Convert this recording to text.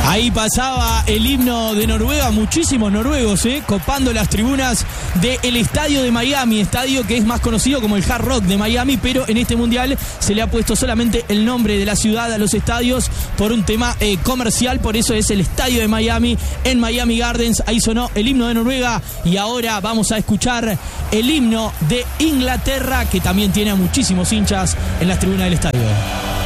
Ahí pasaba el himno de Noruega, muchísimos noruegos, copando las tribunas del estadio de Miami, estadio que es más conocido como el Hard Rock de Miami, pero en este mundial se le ha puesto solamente el nombre de la ciudad a los estadios por un tema comercial, por eso es el estadio de Miami, en Miami Gardens. Ahí sonó el himno de Noruega y ahora vamos a escuchar el himno de Inglaterra, que también tiene a muchísimos hinchas en las tribunas del estadio.